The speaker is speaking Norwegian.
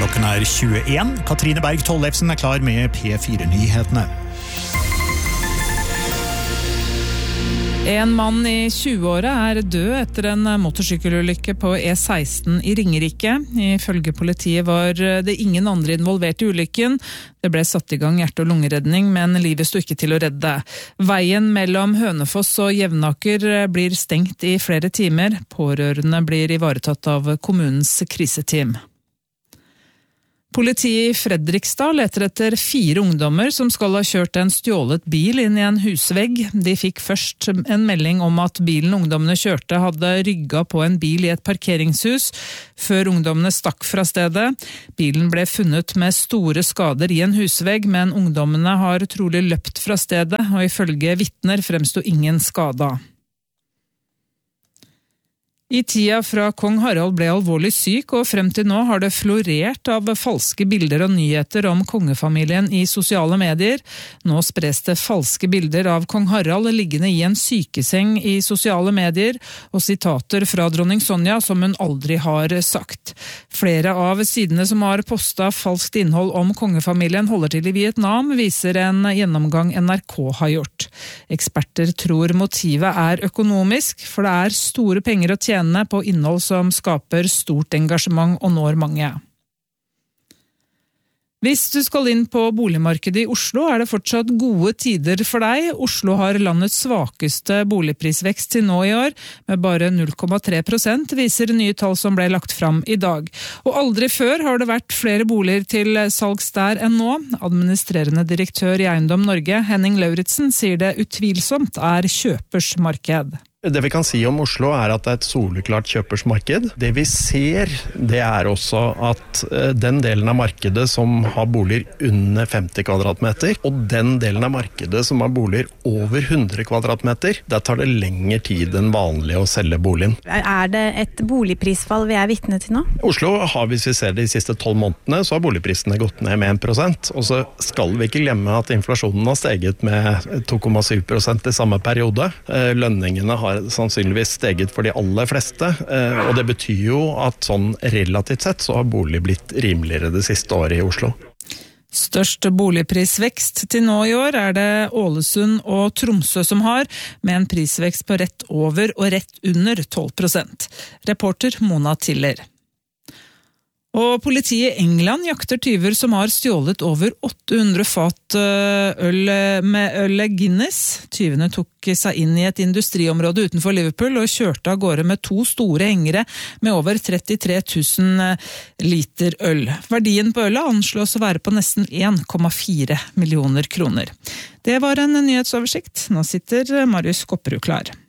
Klokken 21. Katrine Berg Tollefsen klar med P4-nyhetene. En mann i 20-åra død etter en motorsykkelulykke på E16 i Ringerike. Ifølge politiet var det ingen andre involvert i ulykken. Det ble satt i gang hjerte- og lungeredning, men livet sto ikke til å redde. Veien mellom Hønefoss og Jevnaker blir stengt i flere timer. Pårørende blir ivaretatt av kommunens kriseteam. Politiet i Fredrikstad leter etter 4 ungdommer som skal ha kjørt en stjålet bil inn i en husvegg. De fikk først en melding om at bilen ungdommene kjørte hadde rygget på en bil i et parkeringshus, før ungdommene stakk fra stedet. Bilen ble funnet med store skader i en husvegg, men ungdommene har trolig løpt fra stedet, og ifølge vitner fremsto ingen skada. I tida fra kong Harald ble alvorlig syk, og frem til nå har det florert av falske bilder og nyheter om kongefamilien i sosiale medier. Nå spres det falske bilder av kong Harald liggende i en sykeseng i sosiale medier, og sitater fra dronning Sonja som hun aldri har sagt. Flere av sidene som har postet falskt innhold om kongefamilien holder til i Vietnam, viser en gjennomgang NRK har gjort. Eksperter tror motivet er økonomisk, for det er store penger å tjene på innhold som skaper stort engasjement og når mange. Hvis du skal inn på boligmarkedet i Oslo, er det fortsatt gode tider for deg. Oslo har landets svakeste boligprisvekst til nå i år, med bare 0,3%, viser nye tall som ble lagt fram i dag. Og aldri før har det vært flere boliger til salgs der enn nå. Administrerende direktør i Eiendom Norge, Henning Lauritsen, sier det utvilsomt er kjøpersmarked. Det vi kan si om Oslo er at det er et soleklart kjøpersmarked. Det vi ser, det er også at den delen av markedet som har boliger under 50 kvadratmeter, og den delen av markedet som har boliger over 100 kvadratmeter, der tar det lengre tid enn vanlig å selge boligen. Er det et boligprisfall vi er vitne til nå? Oslo har, hvis vi ser de siste 12 månedene, så har boligprisene gått ned med 1%, og så skal vi ikke glemme at inflasjonen har steget med 2,7% i samme periode. Lønningene har sannsynligvis steget for de aller fleste, og det betyr jo at sånn relativt sett så har bolig blitt rimeligere det siste året i Oslo. Størst boligprisvekst til nå i år er det Ålesund og Tromsø som har, med en prisvekst på rett over og rett under 12%. Reporter Mona Tiller. Og politiet i England jakter tyver som har stjålet over 800 fat øl med øl Guinness. Tyvene tok seg inn i et industriområde utenfor Liverpool og kjørte av gårde med 2 store hengere med over 33 000 liter øl. Verdien på ølet anslås å være på nesten 1,4 millioner kroner. Det var en nyhetsoversikt. Nå sitter Marius Kopperud klar.